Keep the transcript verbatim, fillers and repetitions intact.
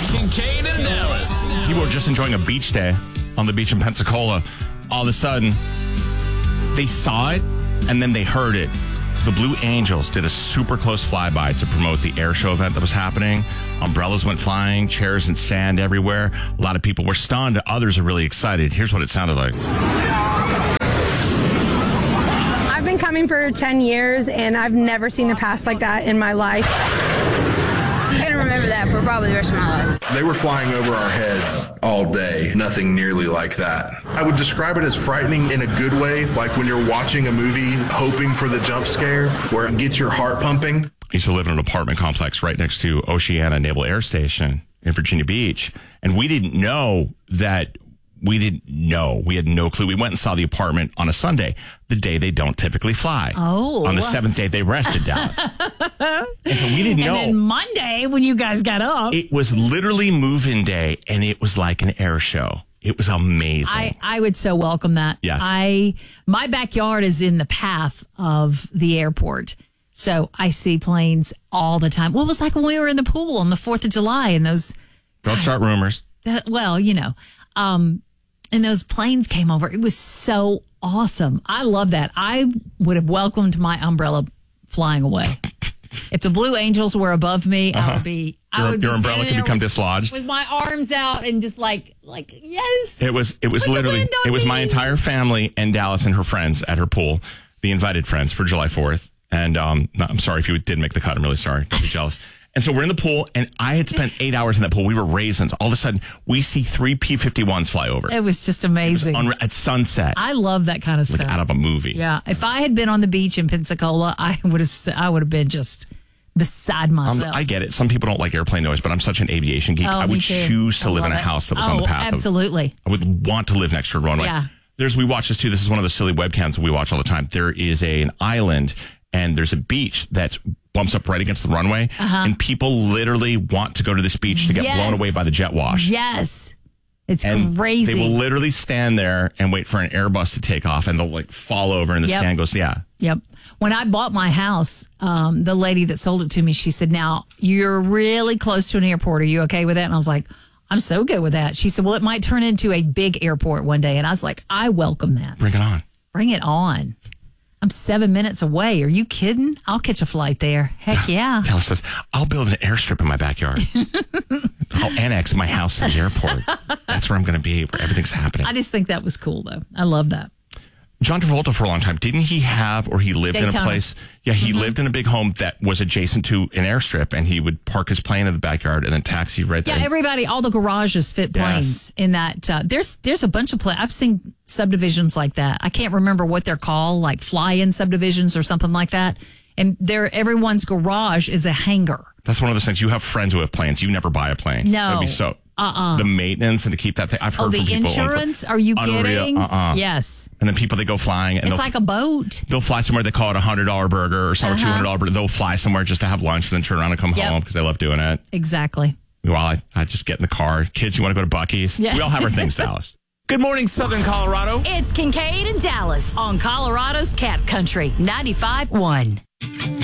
Kincaid in Dallas. People were just enjoying a beach day on the beach in Pensacola. All of a sudden, they saw it and then they heard it. The Blue Angels did a super close flyby to promote the air show event that was happening. Umbrellas went flying, chairs and sand everywhere. A lot of people were stunned. Others are really excited. Here's what it sounded like. I've been coming for ten years, and I've never seen a pass like that in my life. I'm going to remember that for probably the rest of my life. They were flying over our heads all day. Nothing nearly like that. I would describe it as frightening in a good way, like when you're watching a movie hoping for the jump scare where it gets your heart pumping. I used to live in an apartment complex right next to Oceana Naval Air Station in Virginia Beach, and we didn't know that We didn't know. We had no clue. We went and saw the apartment on a Sunday, the day they don't typically fly. Oh. On the seventh day, they rested Dallas. And so we didn't know. And then Monday, when you guys got up. It was literally move-in day, and it was like an air show. It was amazing. I, I would so welcome that. Yes. I My backyard is in the path of the airport. So I see planes all the time. What was like when we were in the pool on the fourth of July and those. Don't start rumors. That, well, you know. Um, and those planes came over. It was so awesome. I love that. I would have welcomed my umbrella flying away. If the Blue Angels were above me, uh-huh. I would be. I your would your be umbrella could become with, dislodged with my arms out and just like, like yes. It was. It was Put literally. It was me. my entire family and Dallas and her friends at her pool, the invited friends for July fourth. And um, no, I'm sorry if you didn't make the cut. I'm really sorry. Don't be jealous. And so we're in the pool, and I had spent eight hours in that pool. We were raisins. All of a sudden, we see three P fifty-ones fly over. It was just amazing. It was unre- at sunset. I love that kind of like stuff. out of a movie. Yeah. If I had been on the beach in Pensacola, I would have. I would have been just beside myself. Um, I get it. Some people don't like airplane noise, but I'm such an aviation geek. Oh, I me would too. choose to I live in a love it. house that was oh, on the path. Absolutely. Of, I would want to live next to a runway. Yeah. There's we watch this too. This is one of the silly webcams we watch all the time. There is a, an island, and there's a beach that's bumps up right against the runway, uh-huh. and people literally want to go to this beach to get yes. blown away by the jet wash. Yes. It's and crazy. They will literally stand there and wait for an Airbus to take off, and they'll like fall over, and the yep. sand goes, yeah. Yep. When I bought my house, um, the lady that sold it to me, she said, now, you're really close to an airport. Are you okay with that? And I was like, I'm so good with that. She said, well, it might turn into a big airport one day. And I was like, I welcome that. Bring it on. Bring it on. I'm seven minutes away. Are you kidding? I'll catch a flight there. Heck yeah. Dallas says, I'll build an airstrip in my backyard. I'll annex my house to the airport. That's where I'm going to be, where everything's happening. I just think that was cool, though. I love that. John Travolta for a long time, didn't he have, or he lived Daytona. in a place? Yeah, he Mm-hmm. lived in a big home that was adjacent to an airstrip, and he would park his plane in the backyard and then taxi right there. Yeah, everybody, all the garages fit planes yes. in that. Uh, there's there's a bunch of planes. I've seen subdivisions like that. I can't remember what they're called, like fly-in subdivisions or something like that. And there, everyone's garage is a hangar. That's one of those things. You have friends who have planes. You never buy a plane. No. That'd be so. Uh-uh. The maintenance and to keep that thing. I've heard Oh, from the people. insurance? Are you Unreal. kidding? Uh-uh. Yes. And then people, they go flying. And It's they'll- like a boat. They'll fly somewhere. They call it a one hundred dollars burger or some Uh-huh. two hundred dollars burger. They'll fly somewhere just to have lunch and then turn around and come Yep. home because they love doing it. Exactly. Meanwhile, I, I just get in the car. Kids, you want to go to Buc-ee's? Yeah. We all have our things, Dallas. Good morning, Southern Colorado. It's Kincaid and Dallas on Colorado's Cat Country ninety-five point one.